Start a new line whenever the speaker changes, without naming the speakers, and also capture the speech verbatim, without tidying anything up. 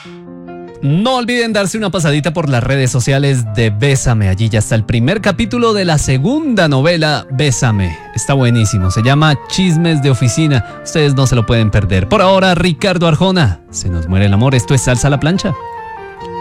No olviden darse una pasadita por las redes sociales de Bésame. Allí ya está el primer capítulo de la segunda novela Bésame. Está buenísimo, se llama Chismes de Oficina. Ustedes no se lo pueden perder. Por ahora, Ricardo Arjona. Se nos muere el amor, esto es Salsa a la Plancha.